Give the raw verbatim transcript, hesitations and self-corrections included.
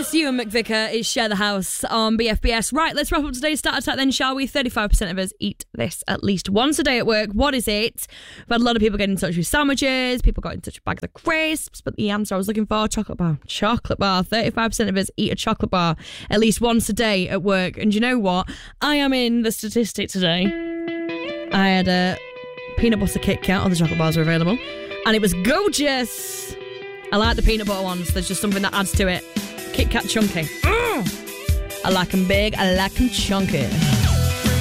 It's you and McVicker. It's Share the House on B F B S. Right, let's wrap up today's Start Attack then, shall we? thirty-five percent of us eat this at least once a day at work. What is it? We've had a lot of people get in touch with sandwiches. People got in touch with bags of crisps. But the answer I was looking for, chocolate bar. Chocolate bar. thirty-five percent of us eat a chocolate bar at least once a day at work. And you know what? I am in the statistic today. I had a peanut butter Kit Kat. All the chocolate bars are available. And it was gorgeous. I like the peanut butter ones. There's just something that adds to it. Kit Kat chunky. Mm. I like them big. I like them chunky.